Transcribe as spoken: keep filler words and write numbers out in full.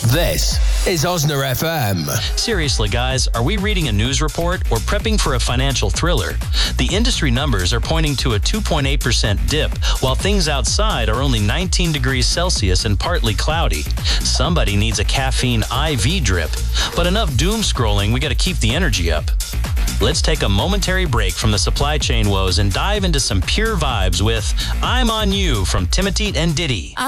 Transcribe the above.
This is Osner F M. Seriously, guys, are we reading a news report or prepping for a financial thriller? The industry numbers are pointing to a two point eight percent dip, while things outside are only nineteen degrees Celsius and partly cloudy. Somebody needs a caffeine I V drip. But enough doom scrolling, we got to keep the energy up. Let's take a momentary break from the supply chain woes and dive into some pure vibes with I'm On You from Timothy and Diddy.